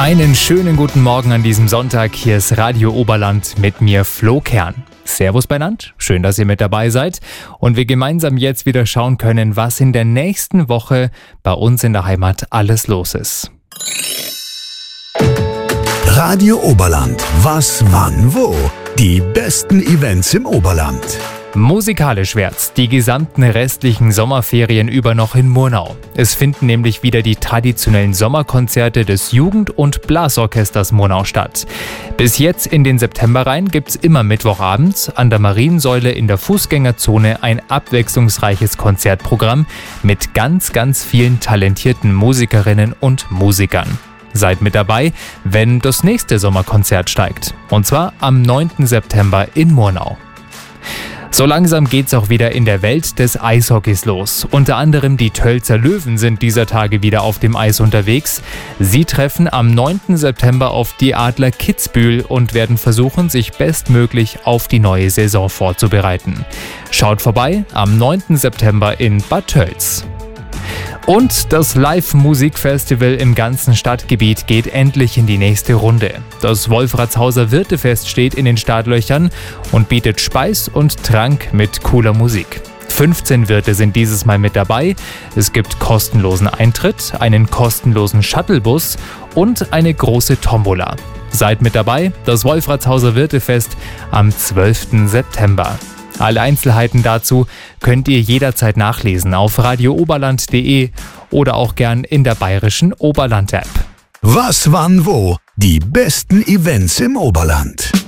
Einen schönen guten Morgen an diesem Sonntag. Hier ist Radio Oberland mit mir, Flo Kern. Servus beieinander, schön, dass ihr mit dabei seid und wir gemeinsam jetzt wieder schauen können, was in der nächsten Woche bei uns in der Heimat alles los ist. Radio Oberland. Was, wann, wo? Die besten Events im Oberland. Musikalisch wird's die gesamten restlichen Sommerferien über noch in Murnau. Es finden nämlich wieder die traditionellen Sommerkonzerte des Jugend- und Blasorchesters Murnau statt. Bis jetzt in den September rein gibt's immer Mittwochabends an der Mariensäule in der Fußgängerzone ein abwechslungsreiches Konzertprogramm mit ganz vielen talentierten Musikerinnen und Musikern. Seid mit dabei, wenn das nächste Sommerkonzert steigt. Und zwar am 9. September in Murnau. So langsam geht's auch wieder in der Welt des Eishockeys los. Unter anderem die Tölzer Löwen sind dieser Tage wieder auf dem Eis unterwegs. Sie treffen am 9. September auf die Adler Kitzbühel und werden versuchen, sich bestmöglich auf die neue Saison vorzubereiten. Schaut vorbei am 9. September in Bad Tölz. Und das Live-Musikfestival im ganzen Stadtgebiet geht endlich in die nächste Runde. Das Wolfratshauser Wirtefest steht in den Startlöchern und bietet Speis und Trank mit cooler Musik. 15 Wirte sind dieses Mal mit dabei. Es gibt kostenlosen Eintritt, einen kostenlosen Shuttlebus und eine große Tombola. Seid mit dabei, das Wolfratshauser Wirtefest am 12. September. Alle Einzelheiten dazu könnt ihr jederzeit nachlesen auf radiooberland.de oder auch gern in der bayerischen Oberland-App. Was, wann, wo? Die besten Events im Oberland.